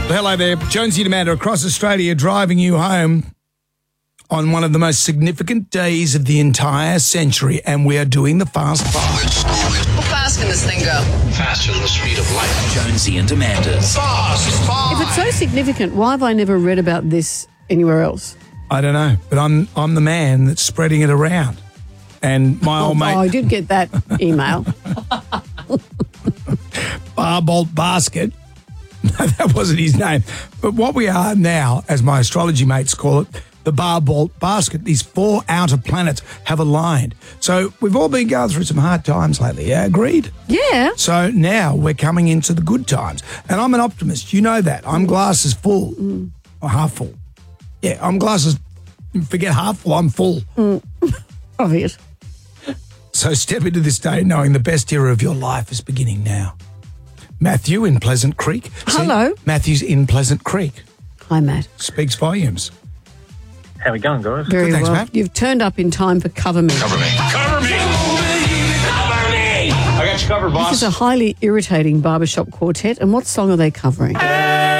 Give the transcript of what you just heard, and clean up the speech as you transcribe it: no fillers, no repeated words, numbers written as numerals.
Hello there. Jonesy and Amanda across Australia driving you home on one of the most significant days of the entire century, and we are doing the Fast Five. How fast can this thing go? Faster than the speed of light. Jonesy and Amanda's Fast Five. If it's so significant, why have I never read about this anywhere else? I don't know, but I'm the man that's spreading it around. And my old mate... Oh, I did get that email. Barbolt Basket. No, that wasn't his name. But what we are now, as my astrology mates call it, the Barbolt Basket, these 4 outer planets have aligned. So we've all been going through some hard times lately, yeah? Agreed? Yeah. So now we're coming into the good times. And I'm an optimist. You know that. I'm glasses full. Or half full. Yeah, I'm glasses, forget half full, I'm full. Obvious. So step into this day knowing the best era of your life is beginning now. Matthew in Pleasant Creek. Hello. Matthew's in Pleasant Creek. Hi, Matt. Speaks volumes. How we going, guys? Very Thanks, well. Matt. You've turned up in time for Cover Me. Cover me. Cover me. Cover me. I got you covered, boss. This is a highly irritating barbershop quartet, and what song are they covering?